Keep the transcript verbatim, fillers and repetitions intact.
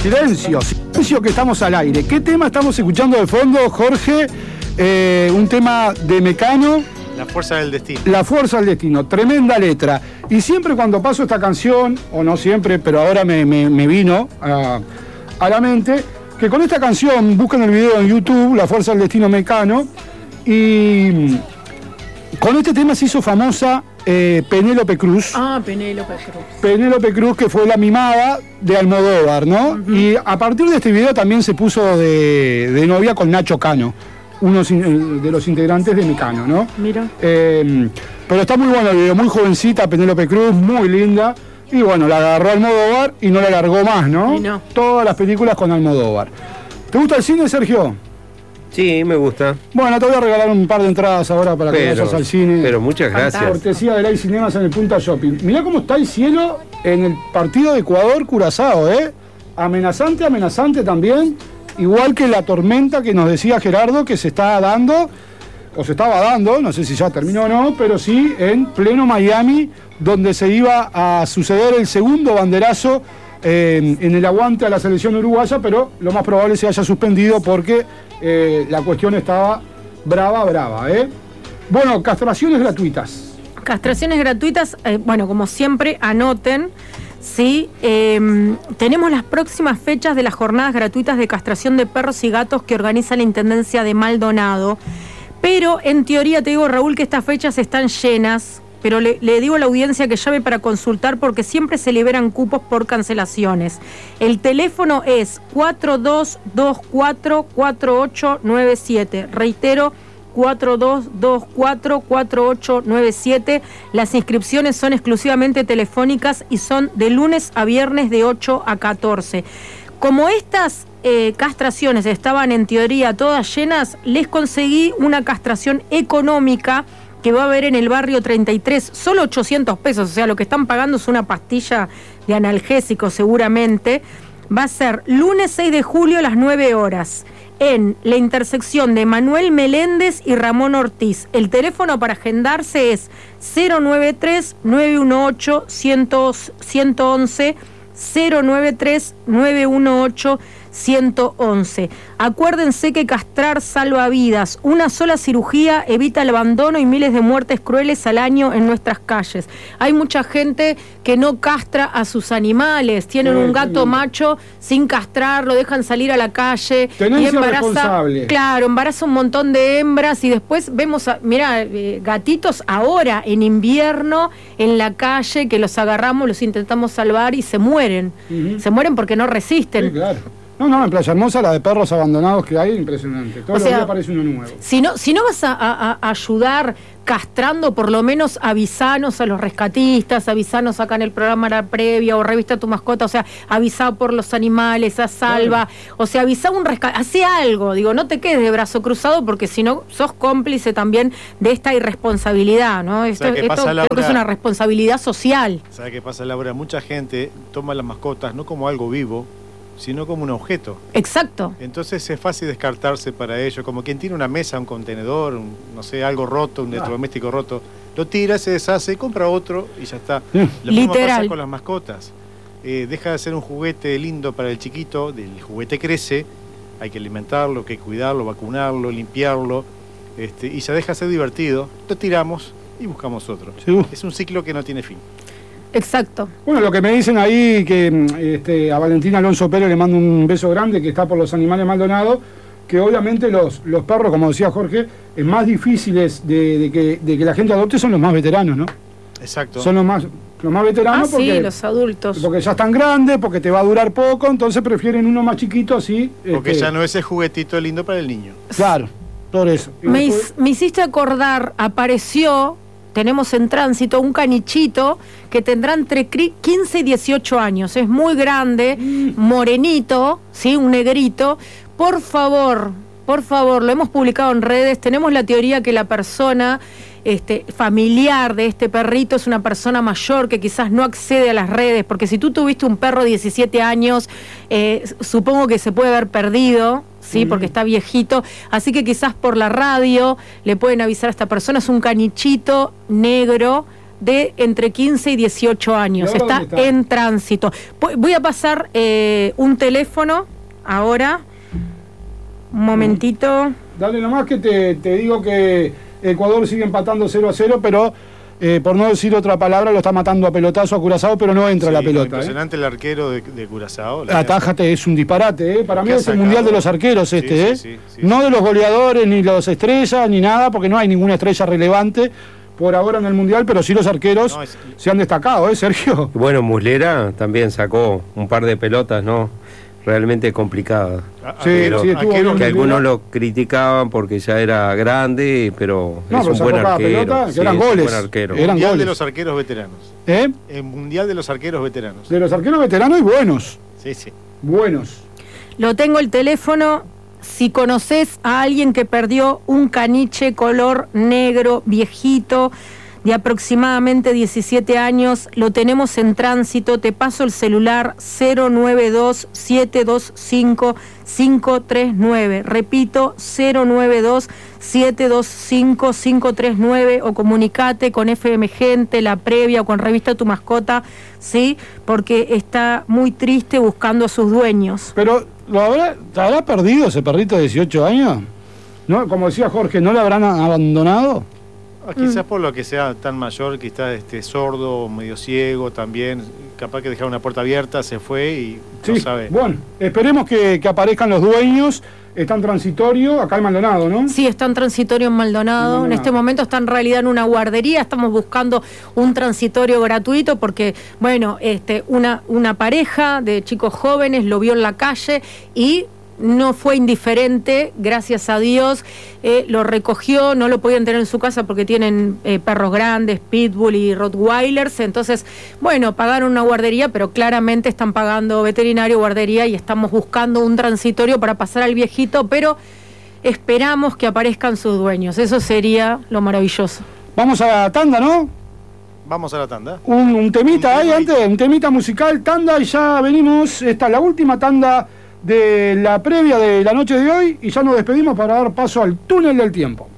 Silencio, silencio que estamos al aire. ¿Qué tema estamos escuchando de fondo, Jorge? Eh, un tema de Mecano. La fuerza del destino. La fuerza del destino, tremenda letra. Y siempre cuando paso esta canción, o no siempre, pero ahora me, me, me vino a, a la mente, que con esta canción, buscan el video en YouTube, La fuerza del destino Mecano, y con este tema se hizo famosa eh, Penélope Cruz. Ah, Penélope Cruz. Penélope Cruz, que fue la mimada de Almodóvar, ¿no? Uh-huh. Y a partir de este video también se puso de, de novia con Nacho Cano, uno de los integrantes de Mecano, ¿no? Mira. Eh, pero está muy bueno el video, muy jovencita Penélope Cruz, muy linda. Y bueno, la agarró Almodóvar y no la largó más, ¿no? Y no. Todas las películas con Almodóvar. ¿Te gusta el cine, Sergio? Sí, me gusta. Bueno, te voy a regalar un par de entradas ahora para pero, que vayas al cine. Pero muchas gracias. Cortesía de Live Cinemas en el Punta Shopping. Mirá cómo está el cielo en el partido de Ecuador-Curazao, ¿eh? Amenazante, amenazante también. Igual que la tormenta que nos decía Gerardo que se está dando, o se estaba dando, no sé si ya terminó o no, pero sí en pleno Miami, donde se iba a suceder el segundo banderazo eh, en el aguante a la selección uruguaya, pero lo más probable se haya suspendido porque eh, la cuestión estaba brava, brava, ¿eh? Bueno, castraciones gratuitas. Castraciones gratuitas, eh, bueno, como siempre, anoten. Sí, eh, tenemos las próximas fechas de las jornadas gratuitas de castración de perros y gatos que organiza la Intendencia de Maldonado. Pero en teoría te digo, Raúl, que estas fechas están llenas, pero le, le digo a la audiencia que llame para consultar porque siempre se liberan cupos por cancelaciones. El teléfono es cuatro dos dos cuatro cuatro ocho nueve siete. Reitero, cuatro dos dos cuatro cuatro ocho nueve siete. Las inscripciones son exclusivamente telefónicas y son de lunes a viernes de ocho a catorce. Como estas eh, castraciones estaban en teoría todas llenas, les conseguí una castración económica que va a haber en el barrio treinta y tres, solo ochocientos pesos, o sea, lo que están pagando es una pastilla de analgésico seguramente. Va a ser lunes seis de julio a las nueve horas. En la intersección de Manuel Meléndez y Ramón Ortiz. El teléfono para agendarse es cero nueve tres nueve uno ocho uno uno uno, cero nueve tres nueve uno ocho uno uno uno. Acuérdense que castrar salva vidas. Una sola cirugía evita el abandono y miles de muertes crueles al año en nuestras calles. Hay mucha gente que no castra a sus animales. Tienen un gato macho sin castrar, lo dejan salir a la calle. Tenencia y embaraza, responsable. Claro, embaraza un montón de hembras y después vemos, a, mirá, eh, gatitos ahora en invierno en la calle que los agarramos, los intentamos salvar y se mueren. Uh-huh. Se mueren porque no resisten. Sí, claro. No, no, en Playa Hermosa la de perros abandonados que hay, impresionante. Todos los días aparece uno nuevo. Si no, si no vas a, a, a ayudar castrando, por lo menos avisanos a los rescatistas, avisanos acá en el programa La Previa o Revista Tu Mascota, o sea, avisá por los animales, a Salva, claro. O sea, avisá un rescate, hacé algo, digo, no te quedes de brazo cruzado porque si no sos cómplice también de esta irresponsabilidad, ¿no? Esto, esto pasa, creo Laura, que es una responsabilidad social. ¿Sabes qué pasa, Laura? Mucha gente toma las mascotas no como algo vivo, sino como un objeto. Exacto. Entonces es fácil descartarse para ello, como quien tiene una mesa, un contenedor, un, no sé, algo roto, un electrodoméstico roto, lo tira, se deshace, compra otro y ya está. Sí. Lo mismo Literal. pasa con las mascotas. Eh, deja de ser un juguete lindo para el chiquito, el juguete crece, hay que alimentarlo, hay que cuidarlo, vacunarlo, limpiarlo, este, y ya deja de ser divertido, lo tiramos y buscamos otro. Sí. Es un ciclo que no tiene fin. Exacto. Bueno, lo que me dicen ahí, que este, a Valentina Alonso Pérez le mando un beso grande, que está por los animales Maldonado, que obviamente los, los perros, como decía Jorge, es más difíciles de, de, que, de que la gente adopte son los más veteranos, ¿no? Exacto. Son los más, los más veteranos ah, porque, sí, los adultos. Porque ya están grandes, porque te va a durar poco, entonces prefieren uno más chiquito así. Porque este, ya no es el juguetito lindo para el niño. Claro, por eso. Me, después... me hiciste acordar, apareció... Tenemos en tránsito un canichito que tendrá entre quince y dieciocho años. Es muy grande, morenito, ¿sí? Un negrito. Por favor, por favor, lo hemos publicado en redes. Tenemos la teoría que la persona este, familiar de este perrito es una persona mayor que quizás no accede a las redes. Porque si tú tuviste un perro de diecisiete años, eh, supongo que se puede haber perdido. Sí, porque está viejito, así que quizás por la radio le pueden avisar a esta persona. Es un canichito negro, de entre quince y dieciocho años. Está, está en tránsito. Voy a pasar eh, un teléfono ahora. Un momentito. Dale nomás que te, te digo que Ecuador sigue empatando cero a cero, pero eh, por no decir otra palabra, lo está matando a pelotazo a Curazao, pero no entra sí, la pelota. Impresionante ¿eh? el arquero de, de Curazao. Atájate, es un disparate. ¿eh? Para mí es el mundial de los arqueros este, sí, ¿eh? Sí, sí, sí, no sí. de los goleadores, ni los estrellas, ni nada, porque no hay ninguna estrella relevante por ahora en el mundial, pero sí los arqueros no, es... se han destacado, ¿eh, Sergio? Bueno, Muslera también sacó un par de pelotas, ¿no? Realmente complicadas. Sí, pero, sí, que, que algunos lo criticaban porque ya era grande, pero no, es pero un buen arquero. Pelota, sí, eran goles. Buen arquero. El mundial goles. de los arqueros veteranos. ¿Eh? El mundial de los arqueros veteranos. De los arqueros veteranos y buenos. Sí, sí. Buenos. Lo tengo el teléfono. Si conoces a alguien que perdió un caniche color negro, viejito, de aproximadamente diecisiete años, lo tenemos en tránsito, te paso el celular cero nueve dos, siete dos cinco, cinco tres nueve, repito, cero nueve dos, siete dos cinco, cinco tres nueve, o comunicate con F M Gente, La Previa o con Revista Tu Mascota, ¿sí? Porque está muy triste buscando a sus dueños. Pero, ¿lo habrá, habrá perdido ese perrito de dieciocho años? ¿No? Como decía Jorge, ¿no lo habrán abandonado? Ah, quizás mm. por lo que sea tan mayor, que está este, sordo, medio ciego también, capaz que dejar una puerta abierta, se fue y sí, no sabe. Bueno, esperemos que, que aparezcan los dueños. Está en transitorio, acá en Maldonado, ¿no? Sí, está en transitorio en Maldonado. Maldonado. En este momento está en realidad en una guardería. Estamos buscando un transitorio gratuito porque, bueno, este, una, una pareja de chicos jóvenes lo vio en la calle y no fue indiferente, gracias a Dios, eh, lo recogió, no lo podían tener en su casa porque tienen eh, perros grandes, pitbull y rottweilers, entonces, bueno, pagaron una guardería, pero claramente están pagando veterinario, guardería, y estamos buscando un transitorio para pasar al viejito, pero esperamos que aparezcan sus dueños, eso sería lo maravilloso. Vamos a la tanda, ¿no? Vamos a la tanda. Un, un temita un ahí antes, un temita musical, tanda, y ya venimos, esta es la última tanda de la previa de la noche de hoy y ya nos despedimos para dar paso al túnel del tiempo.